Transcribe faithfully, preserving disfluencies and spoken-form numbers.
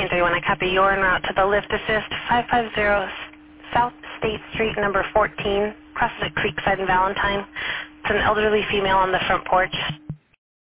fourteen thirty-one. I copy. You're en route to the lift assist, five five zero South State Street, number fourteen, crosses at Creekside and Valentine. It's an elderly female on the front porch.